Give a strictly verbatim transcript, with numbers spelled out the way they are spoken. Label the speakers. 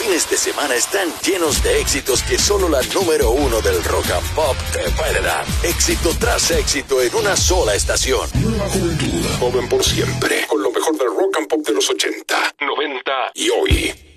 Speaker 1: fines de semana están llenos de éxitos que solo la número uno del rock and pop te puede dar. Éxito tras éxito en una sola estación.
Speaker 2: Nueva juventud, joven por siempre, con lo mejor del rock and pop de los ochenta, noventa y hoy.